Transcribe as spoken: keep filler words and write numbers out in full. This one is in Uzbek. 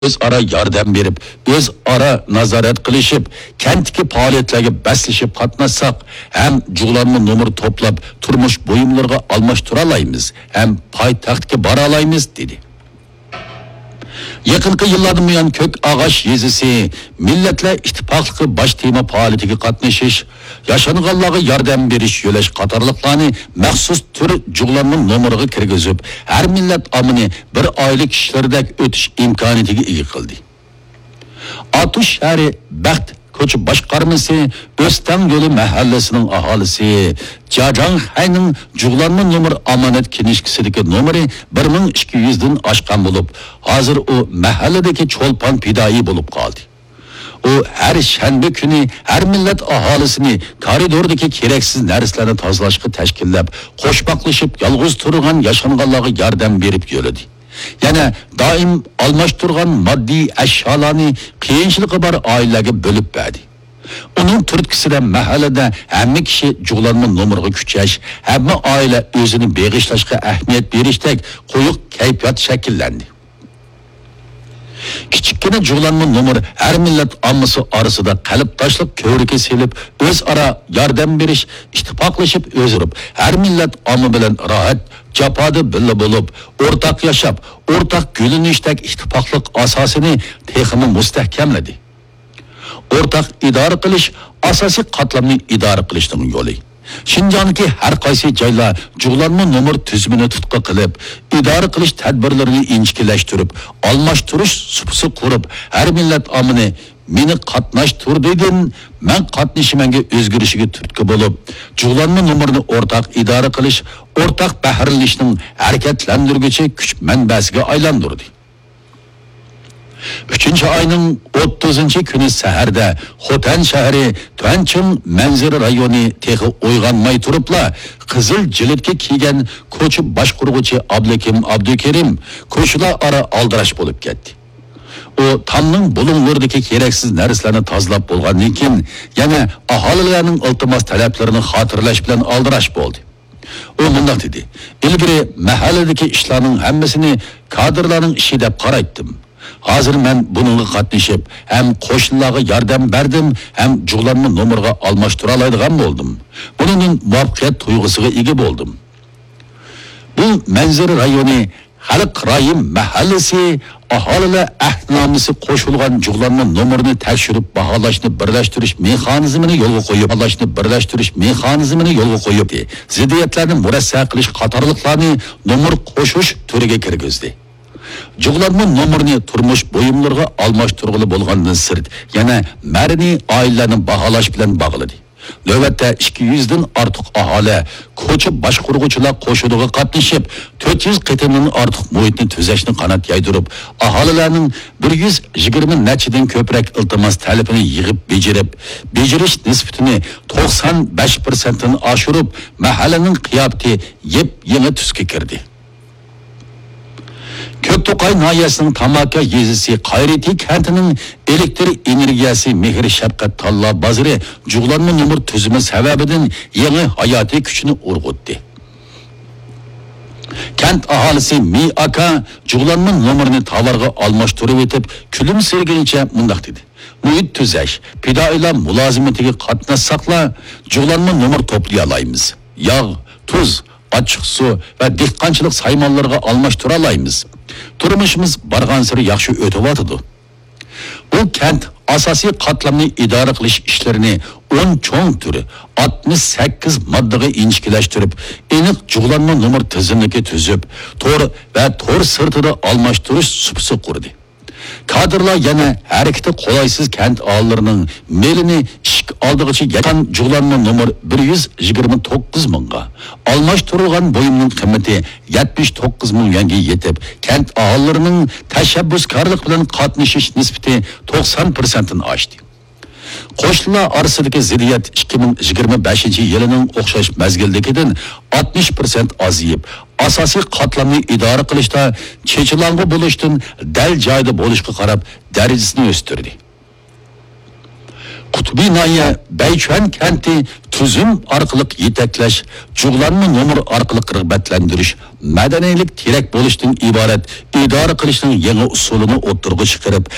o'zaro yordam berib, o'zaro nazorat qilishib, kentdagi faoliyatlarga baslashib qatnashsak, ham jug'lanma nomer to'plab turmush buyumlariga almashtira olamiz, ham poytaxtga bora olamiz dedi. Yaqinqi yillardan buyon Ko'k Og'ash yezisi Millatlar Ittifoqligi bosh tema faoliyatiga qatnashish, yashanganlarga yordam berish yo'lash qatorliqlarni maxsus tur jug'lanma nomeriga kirgizib, har millat omini bir oylik ishlaridek o'tish imkoniyatiga ega qildi. Atush shahri Baxt ko'cha boshqarmasi O'stan yo'li mahallasining aholisi Jajang Hayning jug'lanma nomer omonat kinishkisidagi nomeri bir ming ikki yuz dan oshgan bo'lib, hozir u mahalladagi cho'lpon pidoi bo'lib qoldi. U har shanba kuni har millat aholisini koridordagi keraksiz narsalarni tozalashga tashkillab, qo'shbaqlashib yolg'iz turgan yashanganlarga yordam berib yo'ladi. Yana doim almashtirgan moddiy ashyolarni qiyinchiligi bor oilalarga bo'lib berdi. Uning turtkisida mahallada hamma kishi jug'lanma nomeriga kuchash, hamma oila o'zini beg'ishlashga ahamiyat berishdek qo'yiq kayfiyat shakllandi. Kichikgina jug'lanma nomer har millat ommasi orasida qalb tashlab ko'rikka selib, o'zaro yordam berish, ittifoqlashib o'zirib, har millat omma bilan rohat, jafoda billa bo'lib, o'rtaq yashab, o'rtaq gulanishdek ittifoqlik asosini texmi mustahkamladi. O'rtaq idora qilish asosiy qatlamni idora qilishning yo'li. Shinjondagi har qaysi joylar jug'lanma nomer tizimini tutqi qilib, idora qilish tadbirlarini inchikilashtirib, almashtirish supsi qurib, har millat omini meni qatnashtir degan, men qatnashimanga o'zgarishiga turtki bo'lib, jug'lanma nomerini o'rtaq idora qilish, o'rtaq bahrilishning harakatlantirguchi kuch manbasiga aylantirdi. uchinchi oyning o'ttizinchi kuni saharda Xotan shahri Tuanching manzara rayoni texi uyg'onmay turibla qizil jilidga kiygan ko'chib boshqurg'uchi Abdukim Abdukerim ko'shlar ara aldirash bo'lib ketdi. U tamning bulung'lardagi keraksiz narsalarni tozalab bo'lgandan keyin yana aholilarning iltimos talablarini xotirlash bilan aldirash bo'ldi. U mundaq dedi: "Ilgari mahalladagi ishlarning hammasini kadrlarning ishi deb qaraydim. Hozir men bununla qatnashib, hem qo'shnilarga yordam berdim, hem jug'lanma nomerga almashtira oladigan bo'ldim. Buning muvaffaqiyat tuyg'usiga ega bo'ldim." Bu manzara rayoni Xalq Rahim mahallasi aholilar ahdnomasi qo'shilgan jug'lanma nomerini tekshirib baholashni birlashtirish mexanizmini yo'lga qo'yib, baholashni birlashtirish mexanizmini yo'lga qo'yib, ziddiyatlarni murassa qilish qatorliqlarni nomer qo'shish turiga kirgizdi. Jug'lanma nomerini turmush buyumlariga almashtirg'ili bo'lgandan sirt, yana marni oilalarni baholash bilan bog'ladi. Navbatda ikki yuz dan ortiq aholi ko'cha boshqurg'uchilar qo'shiniga qatnashib, to'rt yuz qitimdan ortiq muhitni tuzashni qanot yaydirib, aholilarning bir yuz yigirma nachidan ko'proq iltimos talabini yig'ib bejirib, bejirish nisbatini to'qson besh foiz dan oshirib, mahallaning qiyofati yep-yangi tusga kirdi. Köktoqay nahiyasining Tamaka yezisi Qayriti kentining elektr energiyasi mehr shafqat talla bozori jug'lanma nomer tuzumi sababidan yangi hayotiy kuchini urg'utdi. Kent aholisi Mi aka jug'lanma nomerini tovarga almashtirib etib, kulimsirganicha mundaq dedi: "Muhit tuzash, fidoilar mulozimatiga qatnashsaqla jug'lanma nomer to'play olamiz. Yog', tuz, ochiq suv va dehqonchilik saymonlariga almashtira olamiz. Turmushimiz bargan sari yaxshi o'tyapti." Bu kent asosiy qatlamni idora qilish ishlarini o'n cho'ng turi oltmish sakkiz moddaga inchikilashtirib, aniq jug'lanma nomer tizimini tuzib, to'r va to'r sirtida almashtirish supsi qurdi. Kadrlar yana harakati qolaysiz kent aholilarining melini ishq oldig'icha yaqin jug'lanma nomer bir yuz yigirma to'qqiz mingga, almashtirilgan buyumning qiymati yetmish to'qqiz ming yuanga yetib, kent aholilarining tashabbuskorlik bilan qatnashish nisbati to'qson foiz dan oshdi. Qo'shnilar orasidagi ziddiyat ikki ming yigirma beshinchi yilining o'xshash mazgildagidan oltmish foiz ozayib, asosiy qatlamni idora qilishda chechilang'i bo'lishdan dal joyda bo'lishga qarab darajasini o'stirdi. Qutbinoyi Baychuan kenti tuzum orqali yetaklash, jug'lanma nomer orqali rag'batlantirish, madaniylik terak bo'lishdan iborat idora qilishning yangi usulini o'ttirg'i chiqarib,